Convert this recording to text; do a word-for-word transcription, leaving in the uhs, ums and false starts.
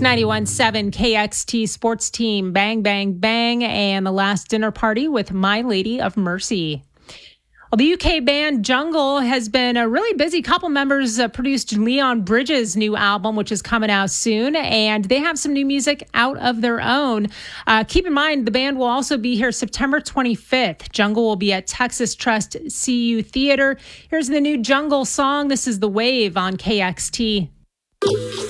It's ninety-one point seven K X T Sports Team, Bang, Bang, Bang, and The Last Dinner Party with My Lady of Mercy. Well, the U K band Jungle has been a really busy. Couple members uh, produced Leon Bridges' new album, which is coming out soon, and they have some new music out of their own. Uh, keep in mind, the band will also be here September twenty-fifth. Jungle will be at Texas Trust C U Theater. Here's the new Jungle song. This is The Wave on K X T.